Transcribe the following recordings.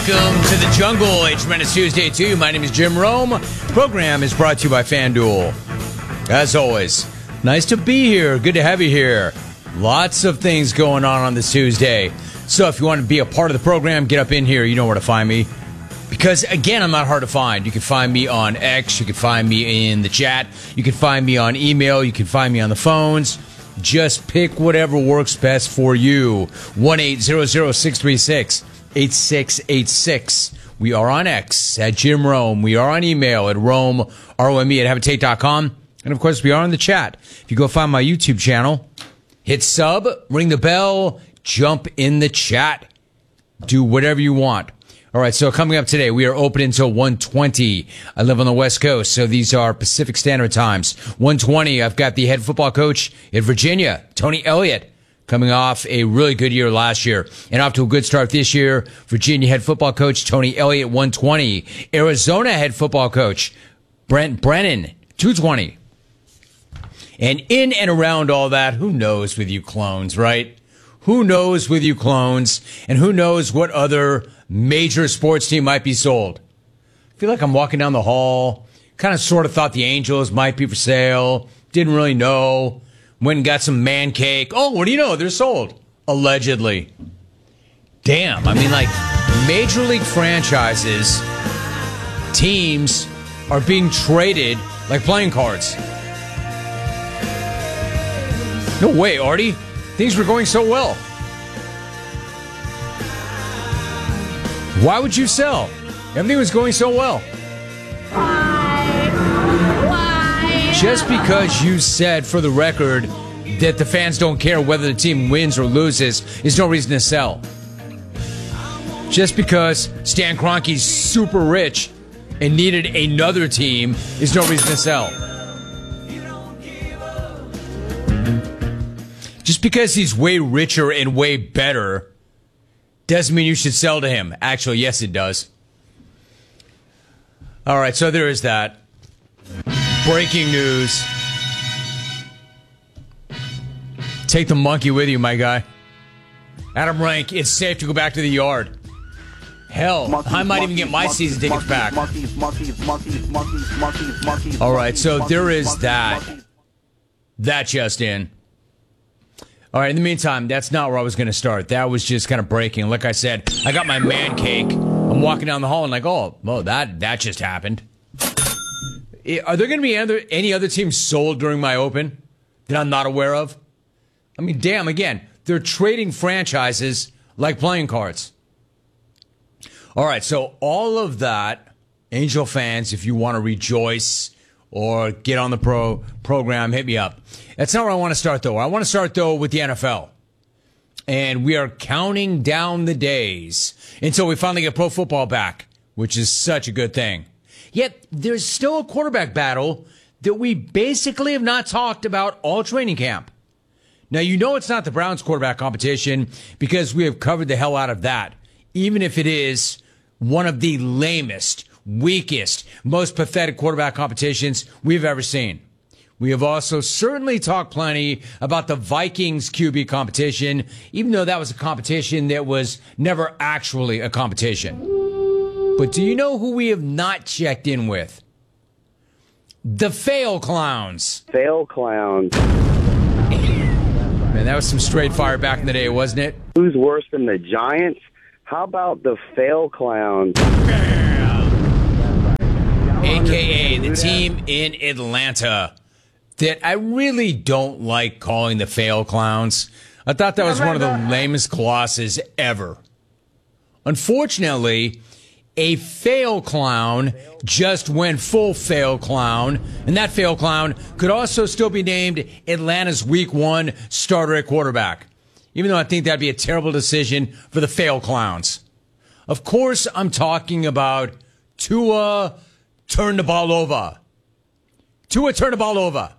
Welcome to the jungle. It's Tremendous Tuesday to you. My name is Jim Rome. Program is brought to you by FanDuel. As always, nice to be here. Good to have you here. Lots of things going on this Tuesday. So if you want to be a part of the program, get up in here. You know where to find me. Because, again, I'm not hard to find. You can find me on X. You can find me in the chat. You can find me on email. You can find me on the phones. Just pick whatever works best for you. 1-800-636-8686. We are on X at Jim Rome. We are on email at Rome, R-O-M-E, at Habitate.com. And, of course, we are on the chat. If you go find my YouTube channel, hit sub, ring the bell, jump in the chat. Do whatever you want. All right, so coming up today, we are open until 1:20. I live on the West Coast, so these are Pacific Standard Times. 1:20, I've got the head football coach in Virginia, Tony Elliott, coming off a really good year last year and off to a good start this year. Virginia head football coach Tony Elliott, 1:20. Arizona head football coach Brent Brennan, 2:20. And in and around all that, who knows with you clones, right? Who knows with you clones, and who knows what other major sports team might be sold? I feel like I'm walking down the hall, kind of sort of thought the Angels might be for sale, didn't really know, went and got some man cake. Oh, what do you know? They're sold. Allegedly. Damn, I mean, like, major league franchises, teams are being traded like playing cards. No way, Artie. Things were going so well. Why would you sell? Everything was going so well. Why? Just because you said, for the record, that the fans don't care whether the team wins or loses is no reason to sell. Just because Stan Kroenke's super rich and needed another team is no reason to sell. Just because he's way richer and way better doesn't mean you should sell to him. Actually, yes, it does. All right, so there is that. Breaking news. Take the monkey with you, my guy. Adam Rank, it's safe to go back to the yard. Hell, I might even get my season tickets back. All right, so there is that. That just in. All right, in the meantime, that's not where I was going to start. That was just kind of breaking. Like I said, I got my man cake. I'm walking down the hall and like, oh, well, that just happened. Are there going to be any other teams sold during my open that I'm not aware of? I mean, damn, again, they're trading franchises like playing cards. All right, so all of that, Angel fans, if you want to rejoice or get on the program, hit me up. That's not where I want to start, though. I want to start, though, with the NFL. And we are counting down the days until we finally get pro football back, which is such a good thing. Yet, there's still a quarterback battle that we basically have not talked about all training camp. Now, you know it's not the Browns quarterback competition because we have covered the hell out of that, even if it is one of the lamest, weakest, most pathetic quarterback competitions we've ever seen. We have also certainly talked plenty about the Vikings QB competition, even though that was a competition that was never actually a competition. But do you know who we have not checked in with? The Fail Clowns. Fail Clowns. Man, that was some straight fire back in the day, wasn't it? Who's worse than the Giants? How about the Fail Clowns? AKA the team in Atlanta that I really don't like calling the Fail Clowns. I thought that was one of the lamest glosses ever. Unfortunately, a fail clown just went full fail clown, and that fail clown could also still be named Atlanta's Week 1 starter at quarterback, even though I think that'd be a terrible decision for the Fail Clowns. Of course, I'm talking about Tua Tagovailoa. Tua Tagovailoa.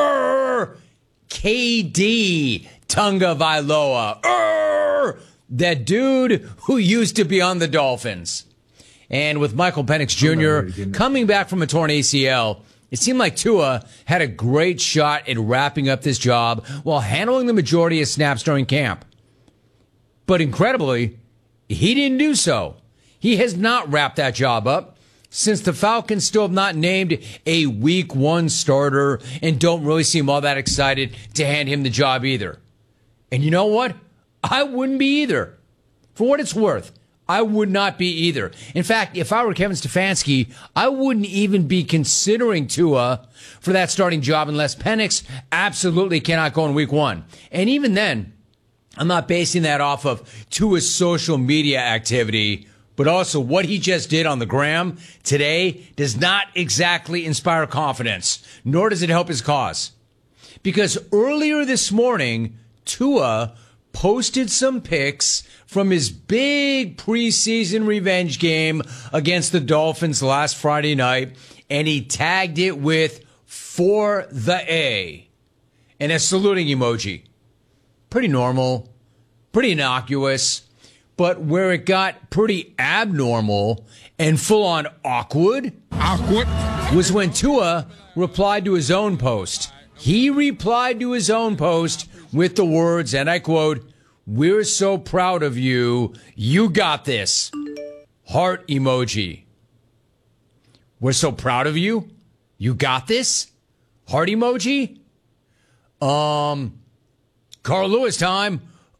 KD Tagovailoa. That dude who used to be on the Dolphins. And with Michael Penix Jr. coming back from a torn ACL, it seemed like Tua had a great shot at wrapping up this job while handling the majority of snaps during camp. But incredibly, he didn't do so. He has not wrapped that job up since the Falcons still have not named a week 1 starter and don't really seem all that excited to hand him the job either. And you know what? I wouldn't be either. For what it's worth, I would not be either. In fact, if I were Kevin Stefanski, I wouldn't even be considering Tua for that starting job unless Penix absolutely cannot go in week 1. And even then, I'm not basing that off of Tua's social media activity, but also what he just did on the gram today does not exactly inspire confidence, nor does it help his cause. Because earlier this morning, Tua posted some pics from his big preseason revenge game against the Dolphins last Friday night, and he tagged it with "for the A" and a saluting emoji. Pretty normal, pretty innocuous, but where it got pretty abnormal and full-on awkward was when Tua replied to his own post. He replied to his own post with the words, and I quote, "We're so proud of you. You got this." Heart emoji. We're so proud of you. You got this. Heart emoji. Carl Lewis time.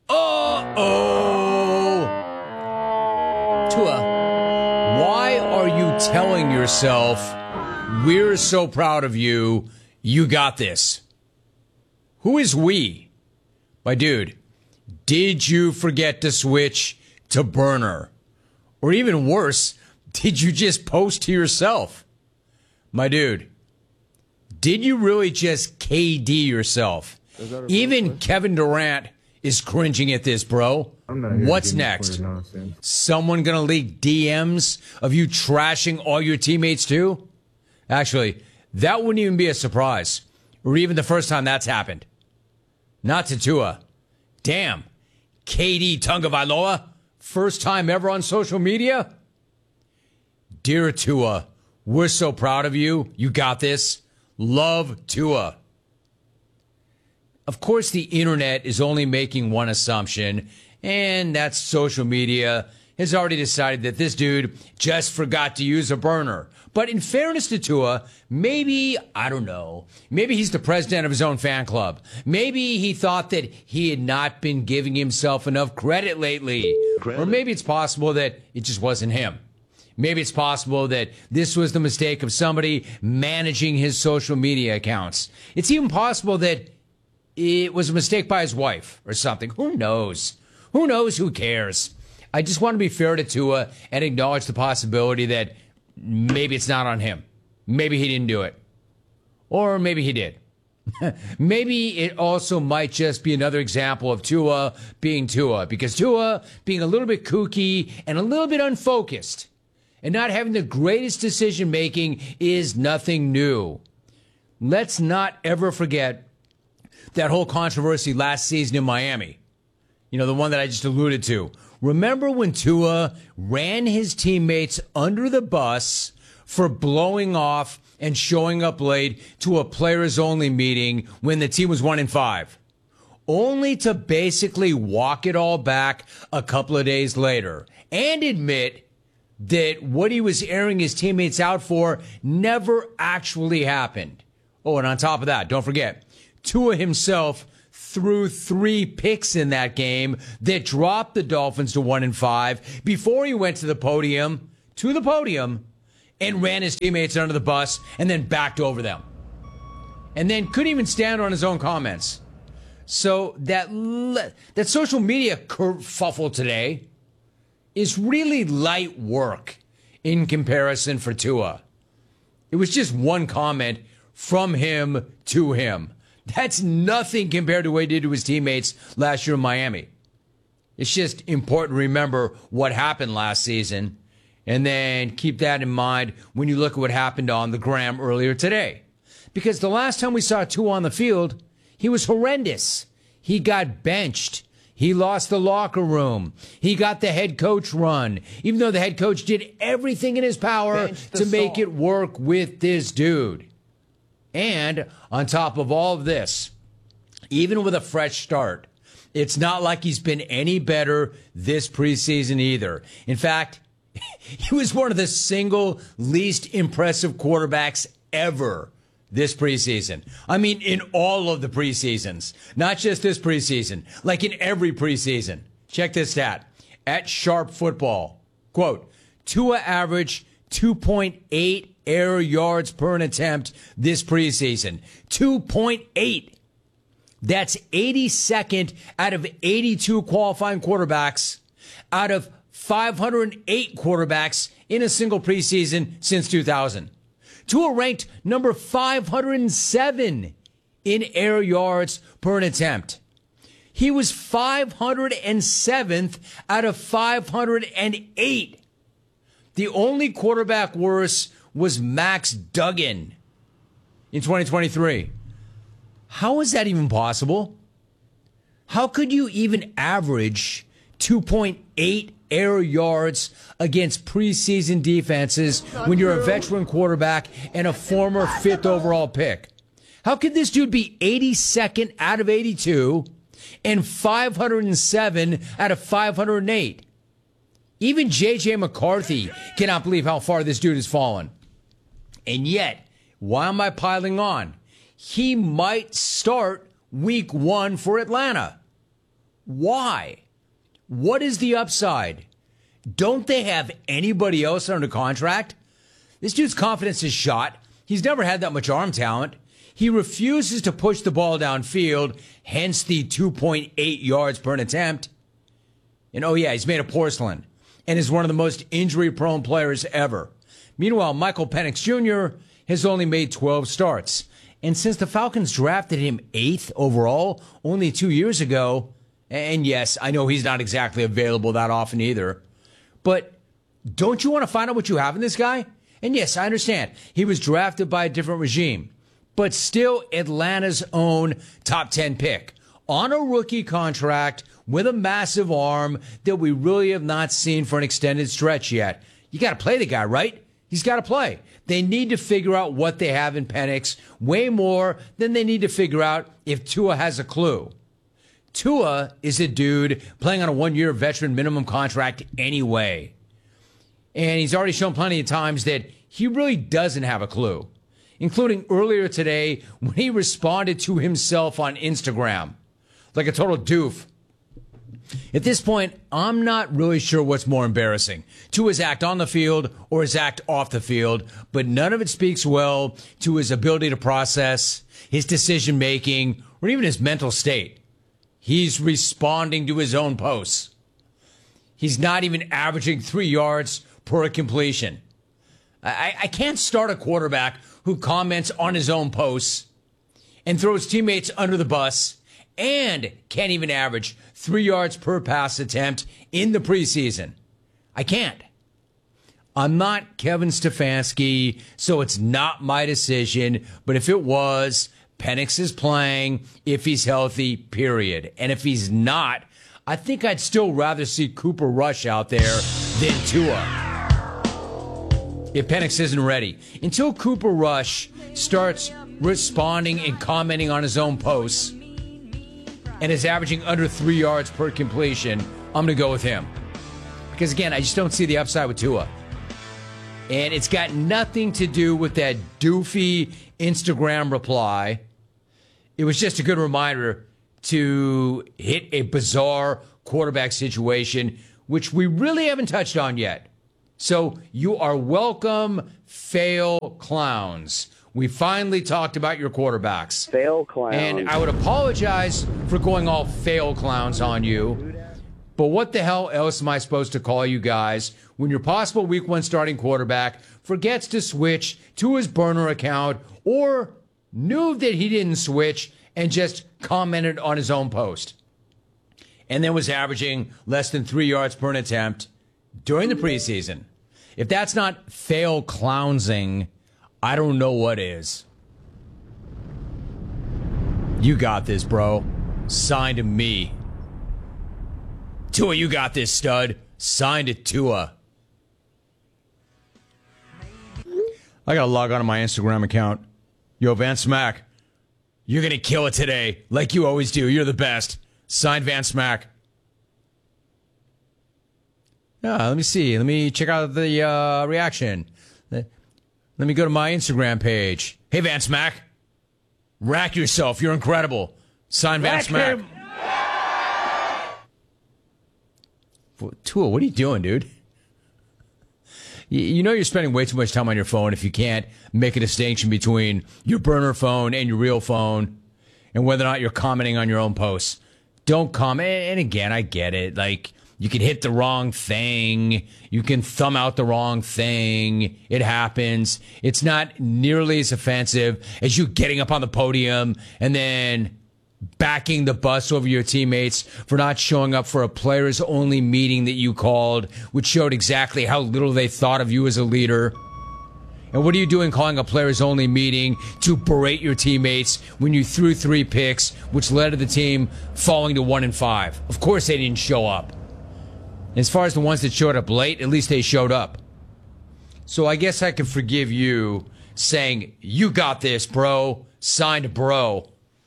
Tua, why are you telling yourself, "We're so proud of you. You got this"? Who is we? My dude, did you forget to switch to burner? Or even worse, did you just post to yourself? My dude, did you really just KD yourself? Even Kevin Durant is cringing at this, bro. What's next? Someone gonna leak DMs of you trashing all your teammates too? Actually, that wouldn't even be a surprise, or even the first time that's happened. Not to Tua. Damn. KD Tagovailoa, first time ever on social media? Dear Tua, we're so proud of you. You got this. Love, Tua. Of course, the internet is only making one assumption, and that's social media has already decided that this dude just forgot to use a burner. But in fairness to Tua, maybe, I don't know, maybe he's the president of his own fan club. Maybe he thought that he had not been giving himself enough credit lately. Or maybe it's possible that it just wasn't him. Maybe it's possible that this was the mistake of somebody managing his social media accounts. It's even possible that it was a mistake by his wife or something. Who knows? Who knows? Who cares? I just want to be fair to Tua and acknowledge the possibility that maybe it's not on him. Maybe he didn't do it. Or maybe he did. Maybe it also might just be another example of Tua being Tua, because Tua being a little bit kooky and a little bit unfocused and not having the greatest decision making is nothing new. Let's not ever forget that whole controversy last season in Miami. You know, the one that I just alluded to. Remember when Tua ran his teammates under the bus for blowing off and showing up late to a players-only meeting when the team was 1-5, only to basically walk it all back a couple of days later and admit that what he was airing his teammates out for never actually happened. Oh, and on top of that, don't forget, Tua himself threw 3 picks in that game that dropped the Dolphins to 1-5 before he went to the podium, and ran his teammates under the bus and then backed over them. And then couldn't even stand on his own comments. So that social media kerfuffle today is really light work in comparison for Tua. It was just one comment from him to him. That's nothing compared to what he did to his teammates last year in Miami. It's just important to remember what happened last season and then keep that in mind when you look at what happened on the gram earlier today. Because the last time we saw Tua on the field, he was horrendous. He got benched. He lost the locker room. He got the head coach run, even though the head coach did everything in his power to make it work with this dude. And on top of all of this, even with a fresh start, it's not like he's been any better this preseason either. In fact, He was one of the single least impressive quarterbacks ever this preseason. I mean, in all of the preseasons, not just this preseason, like in every preseason. Check this stat. At Sharp Football, quote, Tua averaged 2.8 air yards per an attempt this preseason. 2.8. That's 82nd out of 82 qualifying quarterbacks out of 508 quarterbacks in a single preseason since 2000. Tua ranked number 507 in air yards per an attempt. He was 507th out of 508. The only quarterback worse was Max Duggan in 2023. How is that even possible? How could you even average 2.8 air yards against preseason defenses when you're a veteran quarterback and a former 5th overall pick? How could this dude be 82nd out of 82 and 507 out of 508? Even J.J. McCarthy cannot believe how far this dude has fallen. And yet, why am I piling on? He might start week 1 for Atlanta. Why? What is the upside? Don't they have anybody else under contract? This dude's confidence is shot. He's never had that much arm talent. He refuses to push the ball downfield, hence the 2.8 yards per an attempt. And oh yeah, he's made of porcelain and is one of the most injury-prone players ever. Meanwhile, Michael Penix Jr. has only made 12 starts. And since the Falcons drafted him 8th overall only 2 years ago, and yes, I know he's not exactly available that often either, but don't you want to find out what you have in this guy? And yes, I understand. He was drafted by a different regime, but still Atlanta's own top 10 pick on a rookie contract with a massive arm that we really have not seen for an extended stretch yet. You got to play the guy, right? He's got to play. They need to figure out what they have in Penix way more than they need to figure out if Tua has a clue. Tua is a dude playing on a 1-year veteran minimum contract anyway. And he's already shown plenty of times that he really doesn't have a clue, including earlier today when he responded to himself on Instagram like a total doof. At this point, I'm not really sure what's more embarrassing, Tua's act on the field or his act off the field, but none of it speaks well to his ability to process, his decision-making, or even his mental state. He's responding to his own posts. He's not even averaging 3 yards per completion. I can't start a quarterback who comments on his own posts and throws teammates under the bus and can't even average 3 yards per pass attempt in the preseason. I can't. I'm not Kevin Stefanski, so it's not my decision. But if it was, Penix is playing if he's healthy, period. And if he's not, I think I'd still rather see Cooper Rush out there than Tua if Penix isn't ready. Until Cooper Rush starts responding and commenting on his own posts and is averaging under 3 yards per completion, I'm going to go with him. Because, again, I just don't see the upside with Tua. And it's got nothing to do with that doofy Instagram reply. It was just a good reminder to hit a bizarre quarterback situation, which we really haven't touched on yet. So you are welcome, fail clowns. We finally talked about your quarterbacks. Fail clowns. And I would apologize for going all fail clowns on you. But what the hell else am I supposed to call you guys when your possible week 1 starting quarterback forgets to switch to his burner account or knew that he didn't switch and just commented on his own post and then was averaging less than 3 yards per attempt during the preseason? If that's not fail clownsing, I don't know what is. You got this, bro. Signed to me. Tua, you got this, stud. Signed to Tua. I gotta log on to my Instagram account. Yo, Van Smack, you're gonna kill it today, like you always do. You're the best. Signed, Van Smack. Yeah, let me see. Let me check out the reaction. Let me go to my Instagram page. Hey, Vance Mack. Rack yourself. You're incredible. Sign Vance Mack. Tua, what are you doing, dude? You know you're spending way too much time on your phone if you can't make a distinction between your burner phone and your real phone and whether or not you're commenting on your own posts. Don't comment. And again, I get it. Like, you can hit the wrong thing. You can thumb out the wrong thing. It happens. It's not nearly as offensive as you getting up on the podium and then backing the bus over your teammates for not showing up for a players only meeting that you called, which showed exactly how little they thought of you as a leader. And what are you doing calling a players only meeting to berate your teammates when you threw 3 picks, which led to the team falling to 1-5? Of course they didn't show up. As far as the ones that showed up late, at least they showed up. So I guess I can forgive you saying, "You got this, bro." Signed, bro.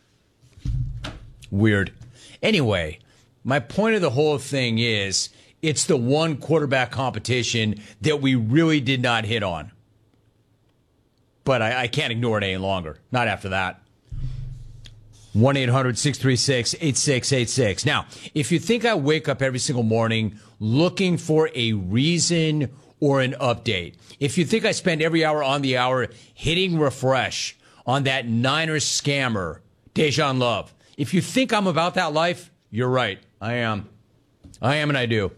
Weird. Anyway, my point of the whole thing is it's the one quarterback competition that we really did not hit on. But I can't ignore it any longer. Not after that. 1-800-636-8686. Now, if you think I wake up every single morning looking for a reason or an update, if you think I spend every hour on the hour hitting refresh on that Niners scammer, Dejan Love, if you think I'm about that life, you're right. I am. And I do.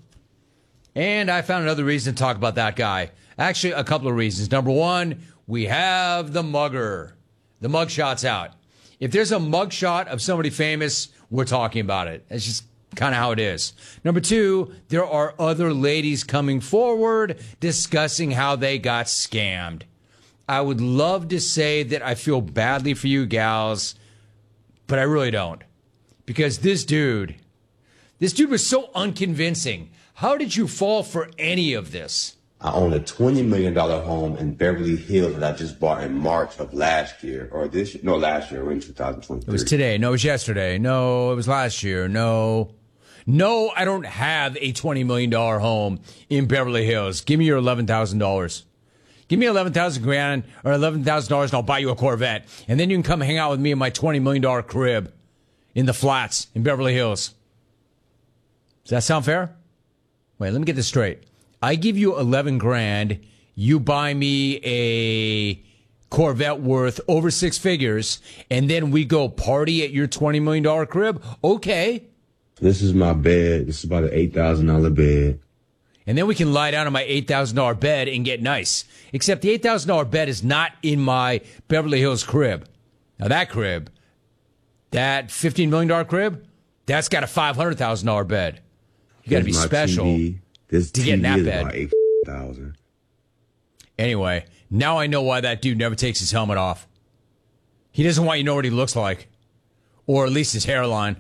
And I found another reason to talk about that guy. Actually, a couple of reasons. Number one, we have the mugger. The mugshot's out. If there's a mugshot of somebody famous, we're talking about it. It's just kind of how it is. Number two, there are other ladies coming forward discussing how they got scammed. I would love to say that I feel badly for you gals, but I really don't. Because this dude was so unconvincing. How did you fall for any of this? I own a $20 million home in Beverly Hills that I just bought in March of last year. Last year. We're in 2023. It was today. No, it was yesterday. No, it was last year. No, I don't have a $20 million home in Beverly Hills. Give me your $11,000. Give me $11,000 or $11,000 and I'll buy you a Corvette. And then you can come hang out with me in my $20 million crib in the flats in Beverly Hills. Does that sound fair? Wait, let me get this straight. I give you $11,000. You buy me a Corvette worth over 6 figures, and then we go party at your $20 million crib? Okay. This is my bed. This is about an $8,000 bed. And then we can lie down on my $8,000 bed and get nice. Except the $8,000 bed is not in my Beverly Hills crib. Now that crib, that $15 million crib, that's got a $500,000 bed. You got to be special TV. This to get in that TV is bed. about $8,000. Anyway, now I know why that dude never takes his helmet off. He doesn't want you to know what he looks like. Or at least his hairline.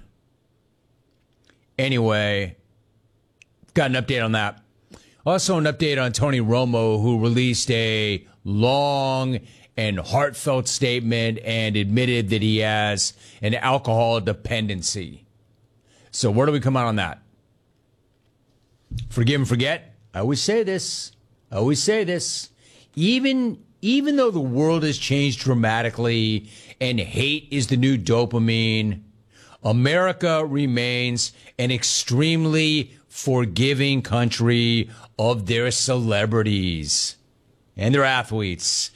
Anyway, got an update on that. Also an update on Tony Romo, who released a long and heartfelt statement and admitted that he has an alcohol dependency. So where do we come out on that? Forgive and forget. I always say this. Even though the world has changed dramatically and hate is the new dopamine, America remains an extremely forgiving country of their celebrities and their athletes